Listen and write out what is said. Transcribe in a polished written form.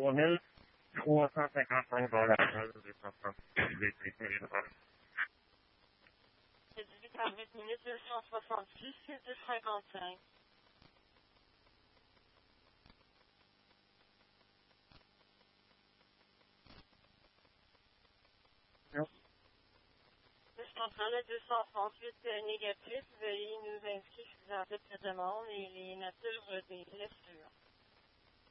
C'est 18h08, 266, 655. Je comprends le 238 négatif. Veuillez nous indiquer si vous en faites la demande et les natures des blessures.